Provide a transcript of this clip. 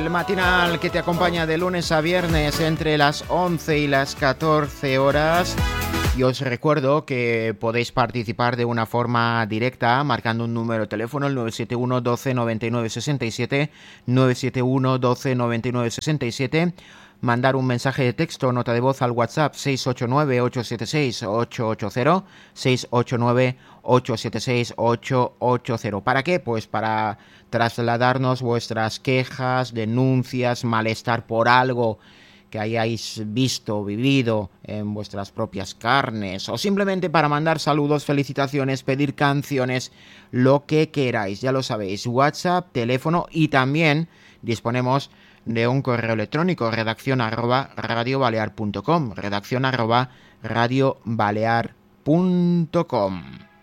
el matinal que te acompaña de lunes a viernes entre las 11 y las 14 horas. Y os recuerdo que podéis participar de una forma directa marcando un número de teléfono, el 971 12 99 67, 971 12 99 67, mandar un mensaje de texto o nota de voz al WhatsApp 689-876-880, 689-876-880. ¿Para qué? Pues para trasladarnos vuestras quejas, denuncias, malestar por algo que hayáis visto, vivido en vuestras propias carnes, o simplemente para mandar saludos, felicitaciones, pedir canciones, lo que queráis, ya lo sabéis, WhatsApp, teléfono, y también disponemos de un correo electrónico, redaccion@radiobalear.com, redaccion@radiobalear.com.